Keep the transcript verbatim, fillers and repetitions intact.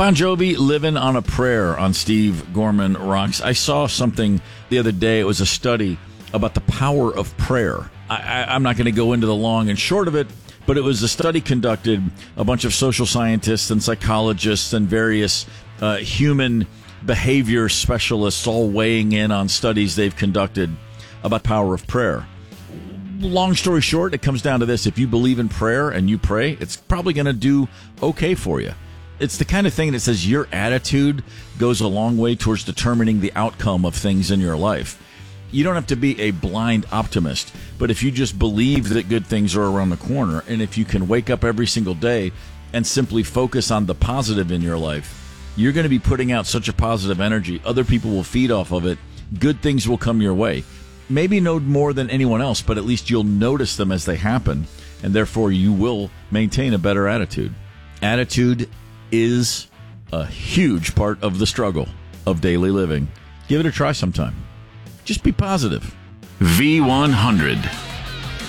Bon Jovi, Living on a Prayer on Steve Gorman Rocks. I saw something the other day. It was a study about the power of prayer. I, I, I'm not going to go into the long and short of it, but it was a study conducted, a bunch of social scientists and psychologists and various uh, human behavior specialists all weighing in on studies they've conducted about power of prayer. Long story short, it comes down to this. If you believe in prayer and you pray, it's probably going to do okay for you. It's the kind of thing that says your attitude goes a long way towards determining the outcome of things in your life. You don't have to be a blind optimist, but if you just believe that good things are around the corner, and if you can wake up every single day and simply focus on the positive in your life, you're going to be putting out such a positive energy. Other people will feed off of it. Good things will come your way. Maybe no more than anyone else, but at least you'll notice them as they happen, and therefore you will maintain a better attitude. Attitude is a huge part of the struggle of daily living. Give it a try sometime. Just be positive. V one hundred.